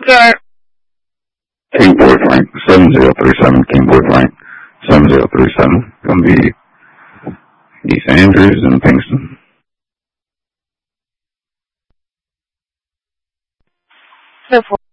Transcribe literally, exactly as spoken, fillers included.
sir. King Boy Frank, seven zero three seven, King Boy Frank, seven zero three seven. Gonna be East Andrews and Pinkston. So